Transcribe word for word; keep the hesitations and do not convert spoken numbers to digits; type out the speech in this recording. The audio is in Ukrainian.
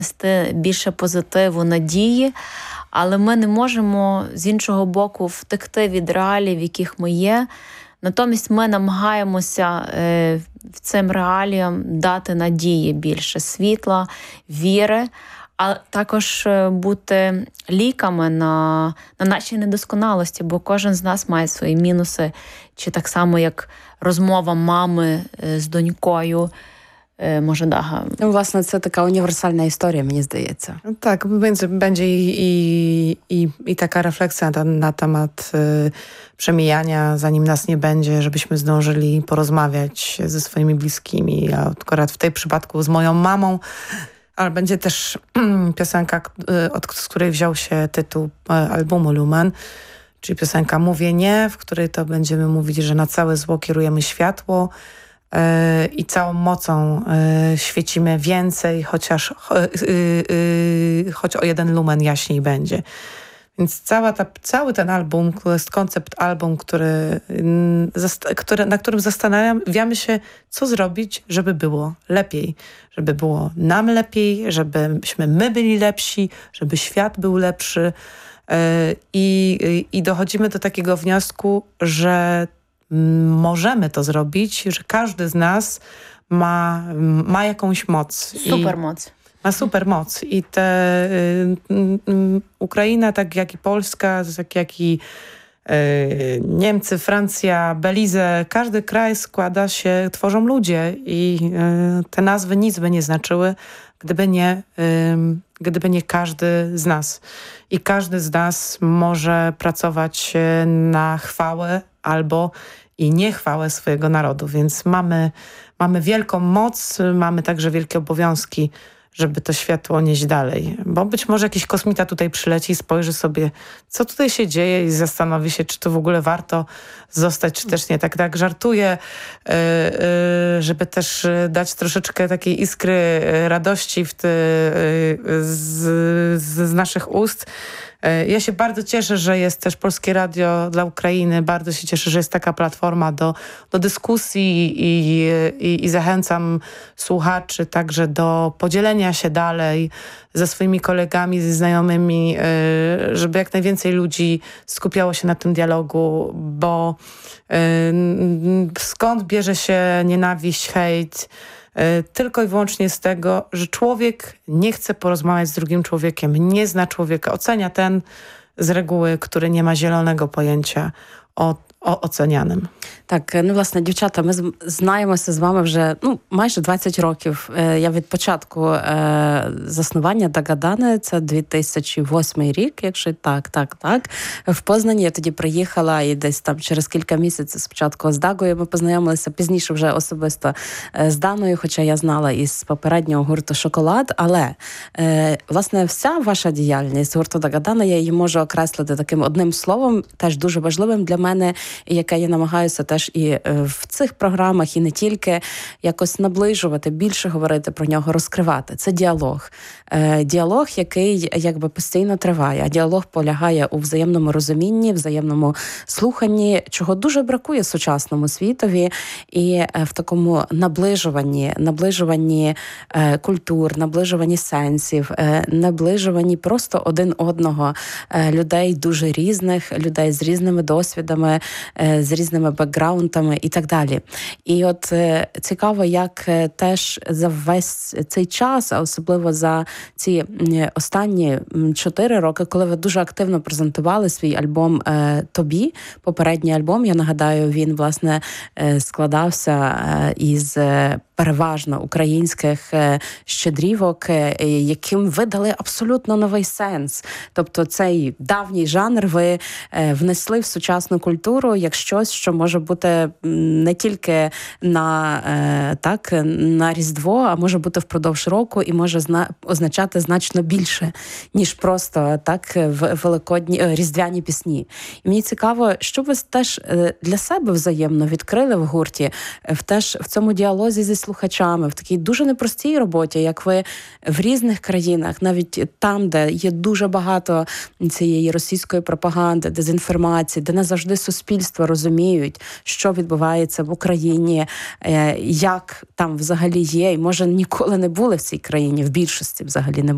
нести більше позитиву, надії, але ми не можемо з іншого боку втекти від реалій, в яких ми є. Натомість ми намагаємося е, цим реаліям дати надії більше, світла, віри, а також бути ліками на, на наші недосконалості, бо кожен з нас має свої мінуси, чи так само, як розмова мами з донькою. Może Dacha. No własne, to taka uniwersalna historia, mnie zdaje się. Tak, będzie, będzie i, i, i, i taka refleksja na, na temat y, przemijania, zanim nas nie będzie, żebyśmy zdążyli porozmawiać ze swoimi bliskimi. Ja akurat w tej przypadku z moją mamą, ale będzie też piosenka, y, od z której wziął się tytuł y, albumu Lumen, czyli piosenka Mówię Nie, w której to będziemy mówić, że na całe zło kierujemy światło, i całą mocą świecimy więcej, chociaż choć o jeden lumen jaśniej będzie. Więc cała ta, cały ten album, to jest koncept album, który, który, na którym zastanawiamy się, co zrobić, żeby było lepiej. Żeby było nam lepiej, żebyśmy my byli lepsi, żeby świat był lepszy. I, i dochodzimy do takiego wniosku, że możemy to zrobić, że każdy z nas ma, ma jakąś moc. Supermoc. Ma supermoc. I te y, y, Ukraina, tak jak i Polska, tak jak i y, Niemcy, Francja, Belize, każdy kraj składa się, tworzą ludzie i y, te nazwy nic by nie znaczyły, gdyby nie, y, gdyby nie każdy z nas. I każdy z nas może pracować na chwałę albo i niechwałę swojego narodu. Więc mamy, mamy wielką moc, mamy także wielkie obowiązki, żeby to światło nieść dalej. Bo być może jakiś kosmita tutaj przyleci i spojrzy sobie, co tutaj się dzieje i zastanowi się, czy to w ogóle warto zostać, czy też nie. Tak, tak żartuję, żeby też dać troszeczkę takiej iskry radości w te, z, z naszych ust. Ja się bardzo cieszę, że jest też Polskie Radio dla Ukrainy. Bardzo się cieszę, że jest taka platforma do, do dyskusji i, i, i zachęcam słuchaczy także do podzielenia się dalej ze swoimi kolegami, ze znajomymi, żeby jak najwięcej ludzi skupiało się na tym dialogu, bo skąd bierze się nienawiść, hejt? Tylko i wyłącznie z tego, że człowiek nie chce porozmawiać z drugim człowiekiem, nie zna człowieka, ocenia ten z reguły, który nie ma zielonego pojęcia o, o ocenianym. Так, ну, власне, дівчата, ми знаємося з вами вже ну, майже двадцять років. Я від початку е, заснування Дагадани, це дві тисячі восьмий рік, якщо так, так, так. В Познані я тоді приїхала і десь там через кілька місяців спочатку з Дагою ми познайомилися, пізніше вже особисто з Даною, хоча я знала із попереднього гурту «Шоколад». Але, е, власне, вся ваша діяльність гурту Дагадана, я її можу окреслити таким одним словом, теж дуже важливим для мене, і яке я намагаюся теж і в цих програмах, і не тільки, якось наближувати, більше говорити про нього, розкривати. Це діалог. Діалог, який якби постійно триває. А діалог полягає у взаємному розумінні, взаємному слуханні, чого дуже бракує сучасному світові. І в такому наближуванні, наближуванні культур, наближуванні сенсів, наближуванні просто один одного людей дуже різних, людей з різними досвідами, з різними бекграундами і так далі. І от е, цікаво, як е, теж за весь цей час, а особливо за ці е, останні чотири роки, коли ви дуже активно презентували свій альбом е, «Тобі», попередній альбом, я нагадаю, він, власне, е, складався е, із е, переважно українських е, щедрівок, е, яким ви дали абсолютно новий сенс. Тобто цей давній жанр ви е, внесли в сучасну культуру як щось, що може бути не тільки на, е, так, на Різдво, а може бути впродовж року і може зна- означати значно більше, ніж просто так в великодні, різдвяні пісні. І мені цікаво, що ви теж для себе взаємно відкрили в гурті, в, теж, в цьому діалозі зі слухачами, в такій дуже непростій роботі, як ви в різних країнах, навіть там, де є дуже багато цієї російської пропаганди, дезінформації, де не завжди суспільство розуміють, що відбувається в Україні, як там взагалі є, і може ніколи не були в цій країні, в більшості взагалі не